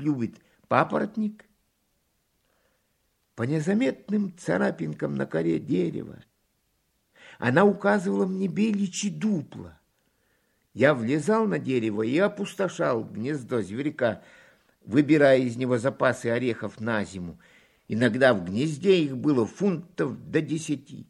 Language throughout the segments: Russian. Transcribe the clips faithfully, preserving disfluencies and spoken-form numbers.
любит папоротник. По незаметным царапинкам на коре дерева она указывала мне беличьи дупла. Я влезал на дерево и опустошал гнездо зверька, выбирая из него запасы орехов на зиму. Иногда в гнезде их было фунтов до десяти.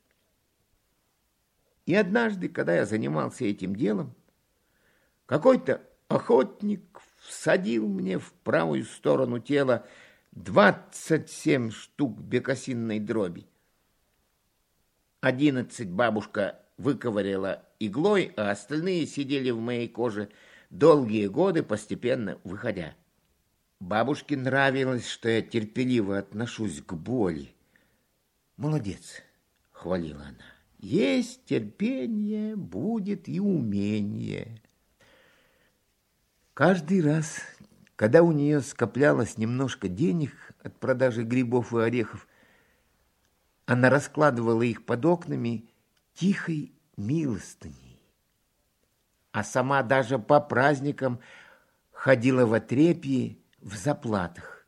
И однажды, когда я занимался этим делом, какой-то охотник всадил мне в правую сторону тела двадцать семь штук бекасинной дроби. Одиннадцать бабушка выковыряла иглой, а остальные сидели в моей коже долгие годы, постепенно выходя. Бабушке нравилось, что я терпеливо отношусь к боли. «Молодец», — хвалила она, — «есть терпение, будет и умение». Каждый раз, когда у нее скоплялось немножко денег от продажи грибов и орехов, она раскладывала их под окнами тихой милостыней, а сама даже по праздникам ходила в отрепье в заплатах.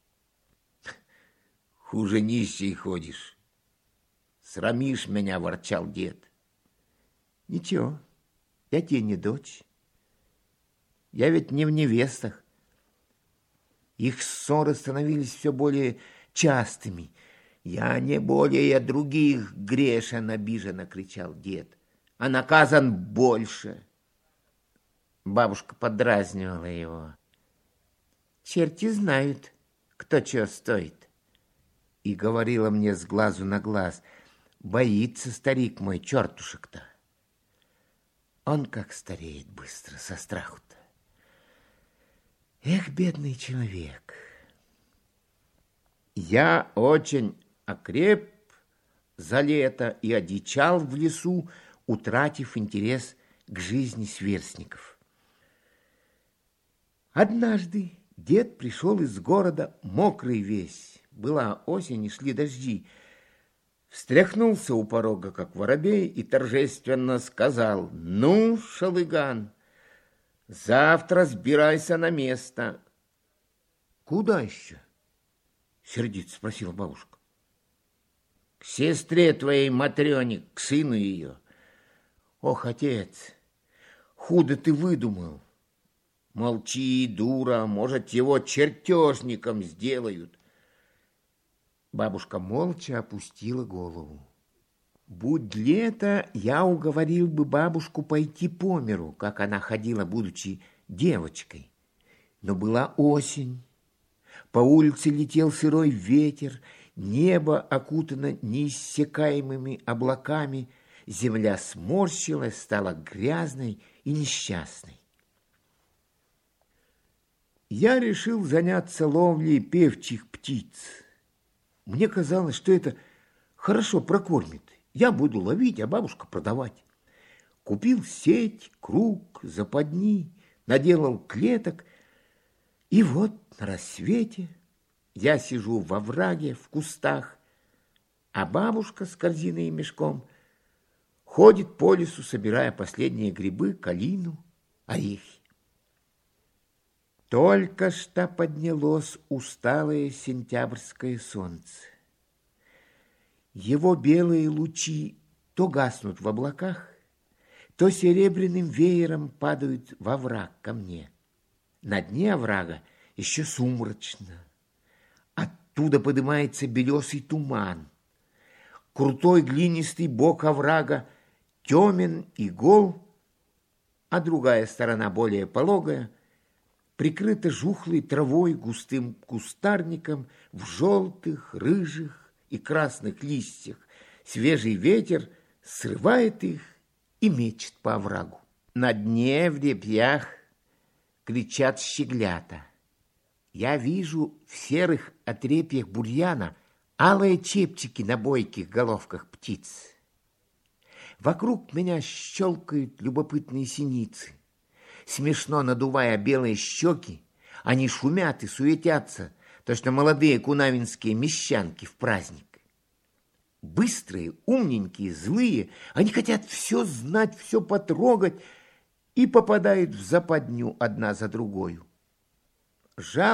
«Хуже нищей ходишь. Срамишь меня», — ворчал дед. «Ничего, я тебе не дочь. Я ведь не в невестах». Их ссоры становились все более частыми. «Я не более других грешен», — обиженно кричал дед, — «а наказан больше». Бабушка подразнивала его. «Черти знают, кто чего стоит». И говорила мне с глазу на глаз: «Боится старик мой чертушек-то. Он как стареет быстро со страху-то. Эх, бедный человек». Я очень окреп за лето и одичал в лесу, утратив интерес к жизни сверстников. Однажды дед пришел из города мокрый весь. Была осень и шли дожди. Встряхнулся у порога, как воробей, и торжественно сказал: «Ну, шалыган, завтра сбирайся на место». «Куда еще?» — сердито спросила бабушка. «К сестре твоей Матрёне, к сыну ее». «Ох, отец, худо ты выдумал». «Молчи, дура, может, его чертежником сделают». Бабушка молча опустила голову. Будь лето, я уговорил бы бабушку пойти по миру, как она ходила, будучи девочкой. Но была осень. По улице летел сырой ветер, небо окутано неиссякаемыми облаками, земля сморщилась, стала грязной и несчастной. Я решил заняться ловлей певчих птиц. Мне казалось, что это хорошо прокормит. Я буду ловить, а бабушка продавать. Купил сеть, круг, западни, наделал клеток. И вот на рассвете я сижу во враге, в кустах, а бабушка с корзиной и мешком ходит по лесу, собирая последние грибы, калину, орехи. Только что поднялось усталое сентябрьское солнце. Его белые лучи то гаснут в облаках, то серебряным веером падают во враг ко мне. На дне оврага еще сумрачно. Оттуда поднимается белесый туман. Крутой глинистый бок оврага темен и гол, а другая сторона, более пологая, прикрыта жухлой травой, густым кустарником в желтых, рыжих и красных листьях. Свежий ветер срывает их и мечет по оврагу. На дне в репьях кричат щеглята. Я вижу в серых отрепьях бурьяна алые чепчики на бойких головках птиц. Вокруг меня щелкают любопытные синицы. Смешно надувая белые щеки, они шумят и суетятся, точно молодые кунавинские мещанки в праздник. Быстрые, умненькие, злые, они хотят все знать, все потрогать и попадают в западню одна за другою.